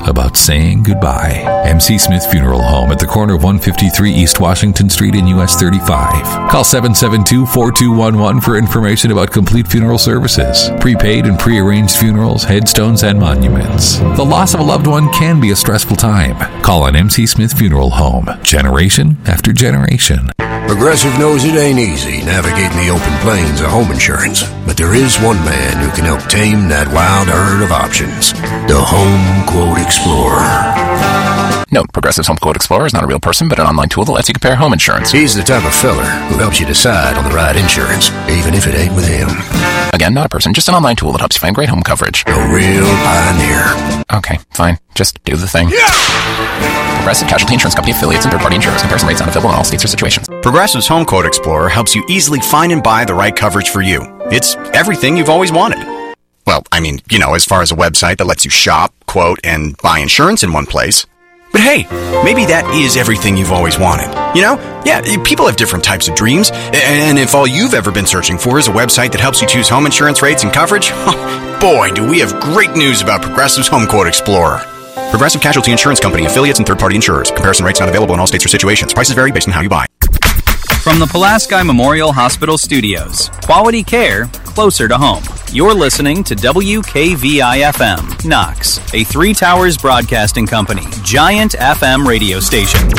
about saying goodbye. MC Smith Funeral Home at the corner of 153 East Washington Street and US 35. Call 772-4211 for information about complete funeral services, prepaid and pre-arranged funerals, headstones, and monuments. The loss of a loved one can be a stressful time. Call an MC Smith Funeral Home, generation after generation. Progressive knows it ain't easy navigating the open plains of home insurance, but there is one man who can help tame that wild herd of options. The Home Quote Explorer. Note, Progressive's Home Quote Explorer is not a real person, but an online tool that lets you compare home insurance. He's the type of feller who helps you decide on the right insurance, even if it ain't with him. Again, not a person, just an online tool that helps you find great home coverage. A real pioneer. Okay, fine. Just do the thing. Yeah! Progressive Casualty Insurance Company affiliates and third-party insurers. Comparison rates not available in all states or situations. Progressive's Home Quote Explorer helps you easily find and buy the right coverage for you. It's everything you've always wanted. Well, I mean, as far as a website that lets you shop, quote, and buy insurance in one place. But hey, maybe that is everything you've always wanted. Yeah, people have different types of dreams. And if all you've ever been searching for is a website that helps you choose home insurance rates and coverage, boy, do we have great news about Progressive's Home Quote Explorer. Progressive Casualty Insurance Company affiliates and third-party insurers. Comparison rates not available in all states or situations. Prices vary based on how you buy. From the Pulaski Memorial Hospital Studios, quality care closer to home. You're listening to WKVI-FM, Knox, a Three Towers Broadcasting Company, giant FM radio station.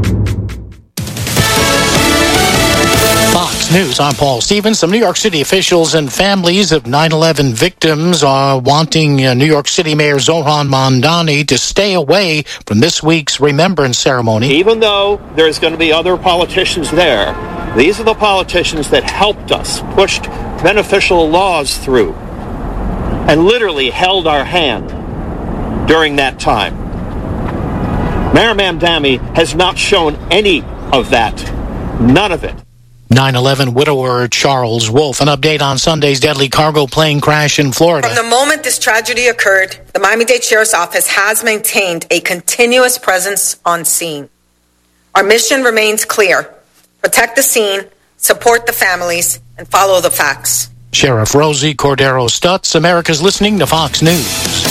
Fox News, I'm Paul Stevens. Some New York City officials and families of 9/11 victims are wanting New York City Mayor Zohran Mamdani to stay away from this week's remembrance ceremony. Even though there's going to be other politicians there, these are the politicians that helped us, pushed beneficial laws through, and literally held our hand during that time. Mayor Mamdani has not shown any of that. None of it. 9/11 widower Charles Wolf. An update on Sunday's deadly cargo plane crash in Florida. From the moment this tragedy occurred, the Miami-Dade Sheriff's Office has maintained a continuous presence on scene. Our mission remains clear. Protect the scene, support the families, and follow the facts. Sheriff Rosie Cordero Stutz, America's listening to Fox News.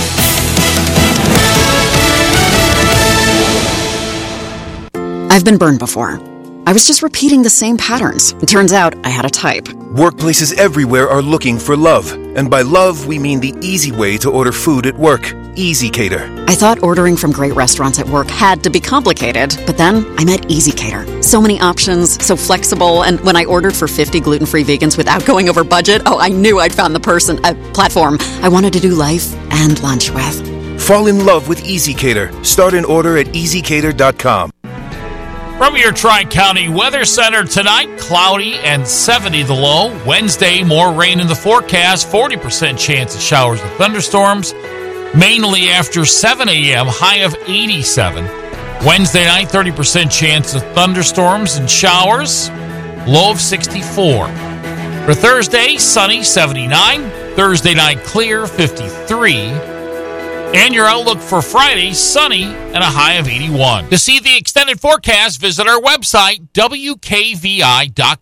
I've been burned before. I was just repeating the same patterns. It turns out I had a type. Workplaces everywhere are looking for love. And by love, we mean the easy way to order food at work. EasyCater. I thought ordering from great restaurants at work had to be complicated, but then I met EasyCater. So many options, so flexible, and when I ordered for 50 gluten-free vegans without going over budget, I knew I'd found the platform I wanted to do life and lunch with. Fall in love with EasyCater. Start an order at EasyCater.com. From your Tri-County Weather Center tonight, cloudy and 70 the low. Wednesday, more rain in the forecast, 40% chance of showers and thunderstorms, mainly after 7 a.m., high of 87. Wednesday night, 30% chance of thunderstorms and showers, low of 64. For Thursday, sunny, 79. Thursday night, clear, 53. And your outlook for Friday, sunny and a high of 81. To see the extended forecast, visit our website, WKVI.com.